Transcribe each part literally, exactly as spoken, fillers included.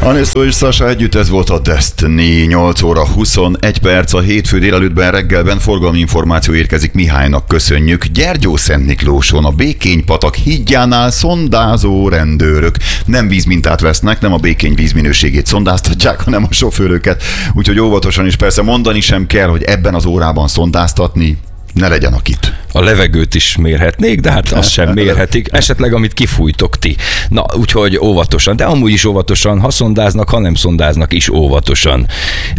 Anesto és Sasha együtt, ez volt a Destiny. Nyolc óra huszonegy perc a hétfő délelőttben, reggelben forgalmi információ érkezik Mihálynak, köszönjük. Gyergyószent Miklóson a Békény-patak hídjánál szondázó rendőrök nem vízmintát vesznek, nem a Békény vízminőségét szondáztatják, hanem a sofőröket. Úgyhogy óvatosan, is persze mondani sem kell, hogy ebben az órában szondáztatni ne legyen akit. A levegőt is mérhetnék, de hát azt sem mérhetik. Esetleg, amit kifújtok ti. Na, úgyhogy óvatosan, de amúgy is óvatosan, ha szondáznak, ha nem szondáznak is óvatosan.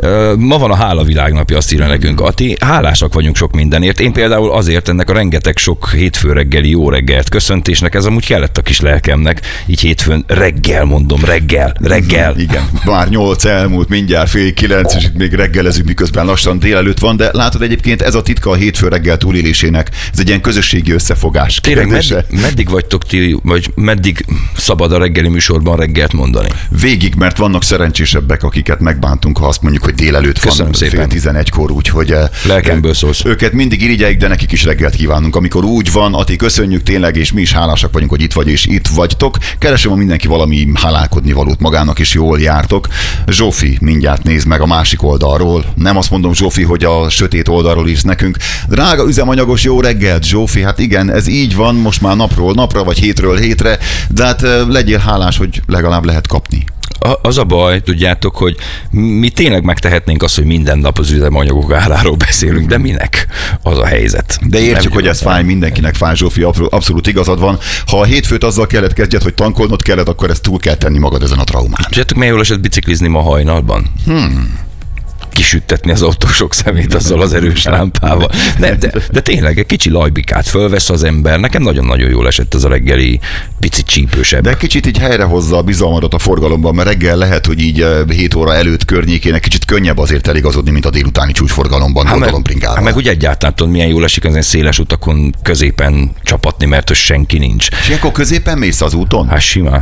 Ma van a hálavilágnapja, azt írja nekünk Ati. Hálásak vagyunk sok mindenért. Én például azért ennek a rengeteg sok hétfő reggeli jó reggelt köszöntésnek, ez amúgy kellett a kis lelkemnek. Így hétfőn reggel mondom, reggel, reggel. Igen, már nyolc elmúlt, mindjárt fél kilenc, és itt még reggelezünk, miközben lassan délelőtt van, de látod, egyébként ez a titka a hétfő reggel túlélésének. Ez egy ilyen közösségi összefogás. Kérem, meddig, meddig vagytok ti, vagy meddig szabad a reggeli műsorban reggelt mondani? Végig, mert vannak szerencsésebbek, akiket megbántunk, ha azt mondjuk, hogy délelőtt Köszönöm van, fél tizenegykor, úgyhogy lelkemből szólsz. Őket mindig irigyeljük, de nekik is reggelt kívánunk. Amikor úgy van, Ati, köszönjük tényleg, és mi is hálásak vagyunk, hogy itt vagy és itt vagytok. Keresem, hogy mindenki valami hálálkodni valót magának, és jól jártok. Zsófi, mindjárt nézd meg a másik oldalról. Nem azt mondom, Zsófi, hogy a sötét oldalról írsz nekünk. Drága üzemanyagos jó reggelt, Zsófi, hát igen, ez így van, most már napról napra, vagy hétről hétre, de hát legyél hálás, hogy legalább lehet kapni. Az a baj, tudjátok, hogy mi tényleg megtehetnénk azt, hogy minden nap az üzemanyagok áráról beszélünk, de minek az a helyzet? De értjük, hogy ez fáj, mindenkinek fáj, Zsófi, abszolút igazad van. Ha a hétfőt azzal kellett kezdjed, hogy tankolnod kellett, akkor ezt túl kell tenni magad ezen a traumán. Tudjátok, milyen jól esett biciklizni ma hajnalban? Hmm. Kisüttetni az autósok szemét azzal az erős lámpával. De, de, de tényleg egy kicsi lajbikát fölvesz az ember. Nekem nagyon-nagyon jól esett ez a reggeli picit csípősebb. De kicsit így helyrehozza a bizalmadat a forgalomban, mert reggel lehet, hogy így hét óra előtt környékének kicsit könnyebb azért eligazodni, mint a délutáni csúcsforgalomban. Hát meg, hát meg úgy egyáltalán tudod, milyen jól esik ezen széles utakon középen csapatni, mert hogy senki nincs. És ilyenkor középen mész az úton? Hát simán.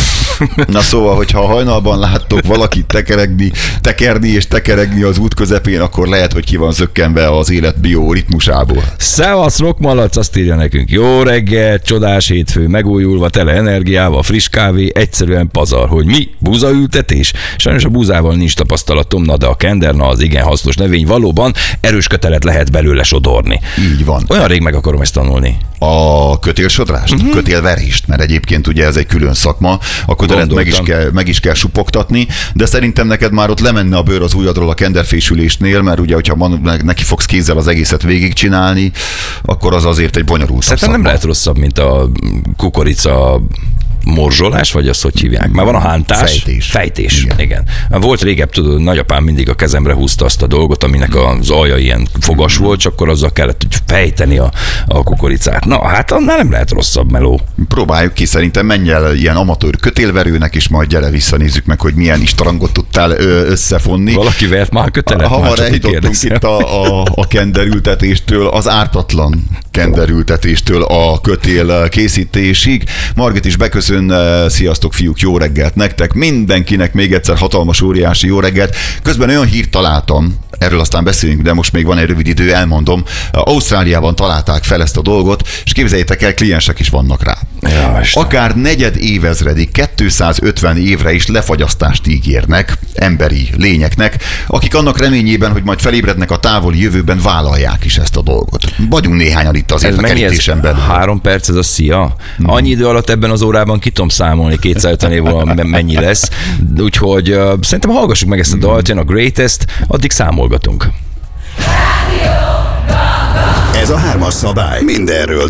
Na szóval, hogyha hajnalban láttok valakit tekeregni, tekerni és tekeregni az út közepén, akkor lehet, hogy ki van zökkenve az élet bioritmusából. Szevasz, rockmalac, azt írja nekünk. Jó reggel, csodás hétfő, megújulva, tele energiával, friss kávé, egyszerűen pazar, hogy mi? Búzaültetés? Sajnos a búzával nincs tapasztalatom, na de a kenderna az igen hasznos növény, valóban erős kötelet lehet belőle sodorni. Így van. Olyan rég meg akarom ezt tanulni. A kötélsodrást, uh-huh. kötélverést, mert egyébként ugye ez egy külön szakma, a kötelet meg is, kell, meg is kell supogtatni, de szerintem neked már ott lemenne a bőr az ujjadról a kenderfésülésnél, mert ugye, hogyha neki fogsz kézzel az egészet végigcsinálni, akkor az azért egy bonyolult szakma. Szerintem nem lehet rosszabb, mint a kukorica morzsolás, vagy azt hogy hívják? Már van a hántás. Fejtés. Fejtés, igen. igen. Volt régebb, tudod, nagyapám mindig a kezemre húzta azt a dolgot, aminek az alja ilyen fogas volt, csak akkor azzal kellett fejteni a, a kukoricát. Na, hát annál nem lehet rosszabb meló. Próbáljuk ki, szerintem menj el ilyen amatőr kötélverőnek, és majd gyere visszanézzük meg, hogy milyen istarangot tudtál összefonni. Valaki vert már kötelet? Ha már eljutottunk itt a, a, a kenderültetéstől, az ártatlan kenderültetéstől a kötél készítésig. Margit is beköszön. Sziasztok, fiúk, jó reggelt nektek, mindenkinek még egyszer hatalmas, óriási jó reggelt. Közben olyan hírt találtam, erről aztán beszélünk, de most még van egy rövid idő, elmondom. Ausztráliában találták fel ezt a dolgot, és képzeljétek el, kliensek is vannak rá. Ja, akár negyed évezredig, kétszázötven évre is lefagyasztást ígérnek emberi lényeknek, akik annak reményében, hogy majd felébrednek a távoli jövőben, vállalják is ezt a dolgot. Vagyunk néhányan itt azért a kerítésen belül. Három perc ez a szia? Annyi idő alatt ebben az órában ki tudom számolni, kétszázötven év múlva mennyi lesz. Úgyhogy uh, szerintem hallgassuk meg ezt a dalt, jön a Greatest, addig számolgatunk. Ez a hármas szabály. Mindenről